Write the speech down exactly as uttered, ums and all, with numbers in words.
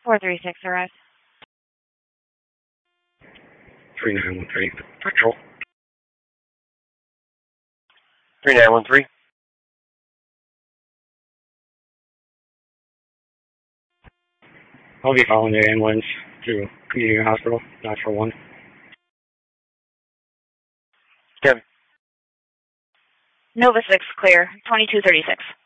four three six arrived. three nine one three, patrol. three nine one three. I'll be following the ambulance to community hospital, not for one. Kevin. Nova six, clear, twenty-two thirty-six.